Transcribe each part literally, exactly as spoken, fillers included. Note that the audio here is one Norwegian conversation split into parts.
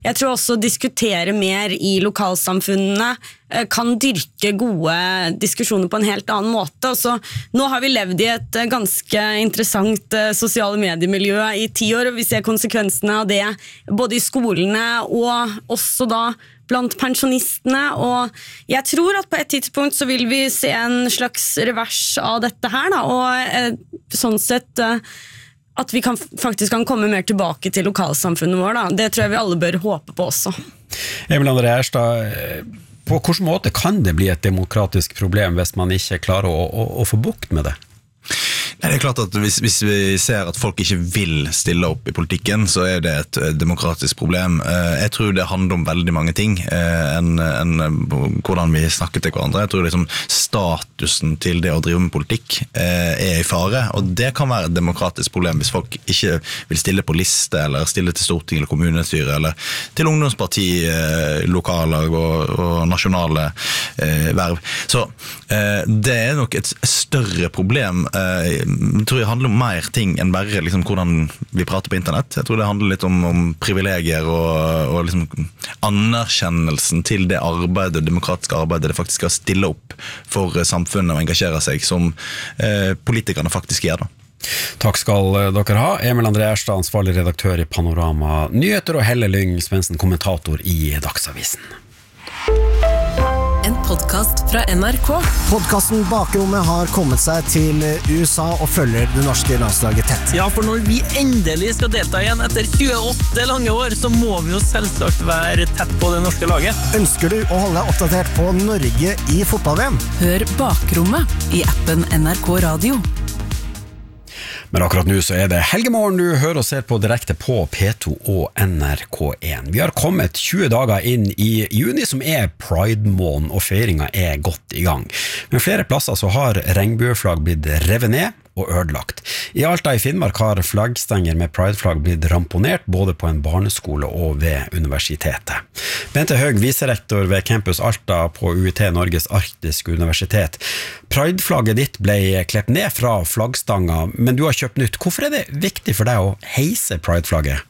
Jeg tror også å diskutere mer I lokalsamfunnene kan dyrke gode diskusjoner på en helt annen måte. Altså, nå har vi levd I et ganske interessant sosiale mediemiljø I ti år, og vi ser konsekvensene av det både I skolene og også da blant pensjonistene, og jeg tror at på et tidspunkt så vil vi se en slags revers av dette her, da, og eh, sånn sett eh, at vi kan, faktisk kan komme mer tilbake til lokalsamfunnet vår. Da. Det tror jeg vi alle bør håpe på også. Emil André Erstad, på hvilken måte kan det bli et demokratisk problem hvis man ikke klarer å, å, å få bukt med det? Nei, det er klart at hvis, hvis vi ser at folk ikke vil stille opp I politikken, så er det et demokratisk problem. Jeg tror det handler om veldig mange ting enn en, hvordan vi snakker til hverandre. Jeg tror liksom statusen til det å drive med politikk er I fare, og det kan være et demokratisk problem hvis folk ikke vil stille på liste, eller stille til Stortinget eller kommunestyre, eller til ungdomsparti, lokallag og, og nasjonale eh, verv. Så eh, det er nok et større problem. Eh, Jeg tror det handler om mer ting enn bare liksom, hvordan vi prater på internett. Jeg tror det handler litt om, om privilegier og, og liksom, anerkjennelsen til det arbeidet, det demokratiske arbeidet det faktisk skal stille opp for samfunnet og engasjere seg som eh, politikerne faktisk gjør da. Takk skal dere ha. Emil André Erstad, ansvarlig redaktør I Panorama Nyheter, og Helle Lyng Svendsen, kommentator I Dagsavisen. En podcast fra N R K. Podcasten Bakrommet har kommet seg til USA og følger det norske landslaget tett. Ja, for når vi endelig skal delta igjen etter tjueåtte lange år, så må vi jo selvsagt være tett på det norske laget. Ønsker du å holde deg oppdatert på Norge I fotball-V M? Hør Bakrommet I appen N R K Radio. Men akkurat nå så er det helgemorgen du hører og ser på direkte på P to og N R K en. Vi har kommet tjue dager inn I juni, som er Pride-måneden, og feiringen er godt I gang. Men flere plasser så har regnbueflagg blitt revet ned og ødelagt. I Alta I Finnmark har flaggstenger med Pride-flagg blitt ramponert både på en barneskole og ved universitetet. Bente Høg, viserektor ved Campus Alta på U I T Norges Arktiske Universitet. Pride-flagget ditt ble klept ned fra flaggstanga, men du har kjøpt nytt. Hvorfor er det viktig for deg å heise Pride-flagget?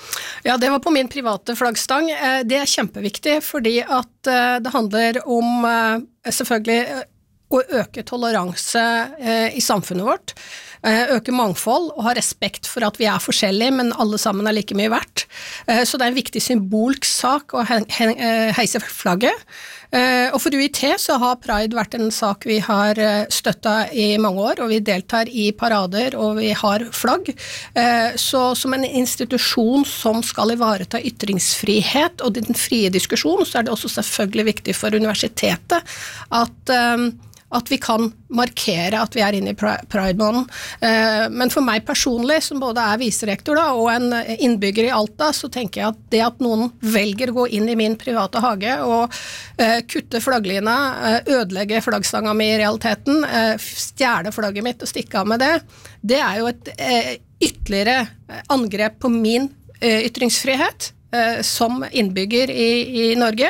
Ja, det var på min private flaggstang. Det er kjempeviktig, fordi at det handler om selvfølgelig å øke toleranse I samfunnet vårt, øke mangfold og ha respekt for at vi er forskjellige, men alle sammen er like mye verdt. Så det er en viktig symbolsk sak å heise flagget. Og for U I T så har Pride vært en sak vi har støttet I mange år, og vi deltar I parader, og vi har flagg. Så som en institusjon som skal ivareta ytringsfrihet og den frie diskusjon, så er det også selvfølgelig viktig for universitetet at at vi kan markere at vi er inne I Pride-måneden. Men for meg personlig, som både er viserektor da, og en innbygger I Alta, så tenker jeg at det at noen velger å gå inn I min private hage og kutte flagglina, ødelegge flaggstanga mi I realiteten, stjele flagget mitt og stikke av med det, det er jo et ytterligere angrep på min ytringsfrihet som innbygger I, I Norge.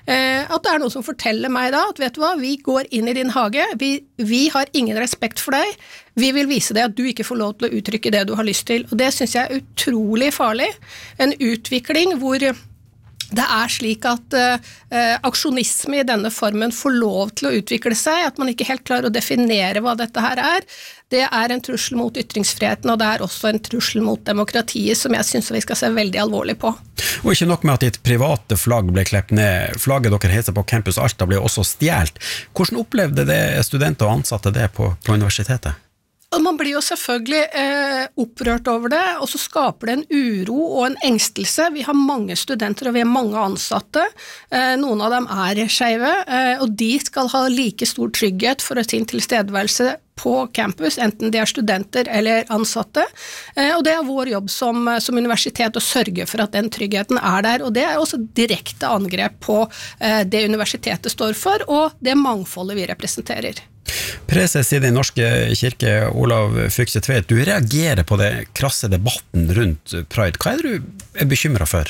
At det er noe som forteller meg da, at vet du hva, vi går inn I din hage, vi, vi har ingen respekt for deg, vi vil vise deg at du ikke får lov til å uttrykke det du har lyst til, og det synes jeg er utrolig farlig. En utvikling hvor det er slik at uh, aksjonisme I denne formen får lov til å utvikle seg, at man ikke helt klarer å definere hva dette her er. Det er en trussel mot ytringsfriheten, og det er også en trussel mot demokratiet, som jeg synes vi skal se veldig alvorlig på. Og ikke nok med at ditt private flagg ble klept ned, flagget dere heiser på Campus Alta ble også stjelt. Hvordan opplevde det studenter og ansatte det på, på universitetet? Man blir jo selvfølgelig eh, opprørt over det, og så skaper det en uro og en engstelse. Vi har mange studenter, og vi har mange ansatte. Eh, noen av dem er skeive, eh, og de skal ha like stor trygghet for sin tilstedeværelse på campus, enten de er studenter eller ansatte. Eh, og det er vår jobb som, som universitet å sørge for at den tryggheten er der, og det er også direkte angrep på eh, det universitetet står for, og det mangfoldet vi representerer. Preses I Den norske kirke, Olav Fykse Tveit, du reagerer på det krasse debatten rundt Pride. Hva er det du er bekymret for?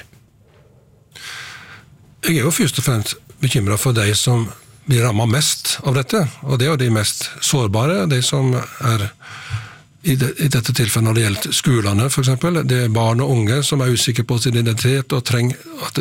Jeg er jo først og fremst bekymret for de som blir rammet mest av dette, og det er jo de mest sårbare, de som er I, det, I dette tilfellet når det gjelder skolene, for eksempel. Det er barn og unge som er usikre på sin identitet og trenger at